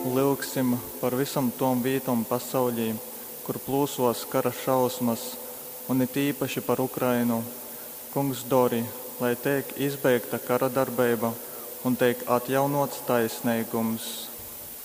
lūgsim par visam tom vītom pasaulī, kur plūsos kara šausmas, un it īpaši par Ukrainu. Kungs Dori, lai tiek izbeigta kara darbība un tiek atjaunots taisnīgums.